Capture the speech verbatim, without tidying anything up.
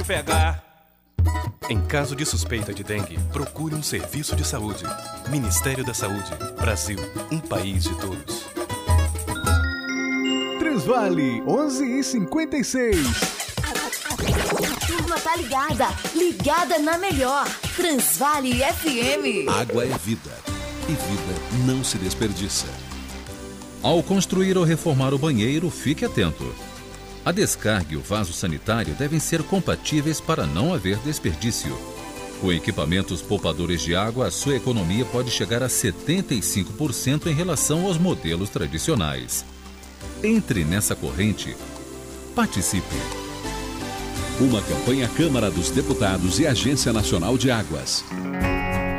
Pegar. Em caso de suspeita de dengue, procure um serviço de saúde. Ministério da Saúde. Brasil, um país de todos. Transvale, onze e cinquenta e seis. A turma tá ligada, ligada na melhor. Transvale F M. Água é vida, e vida não se desperdiça. Ao construir ou reformar o banheiro, fique atento. A descarga e o vaso sanitário devem ser compatíveis para não haver desperdício. Com equipamentos poupadores de água, a sua economia pode chegar a setenta e cinco por cento em relação aos modelos tradicionais. Entre nessa corrente. Participe. Uma campanha Câmara dos Deputados e Agência Nacional de Águas.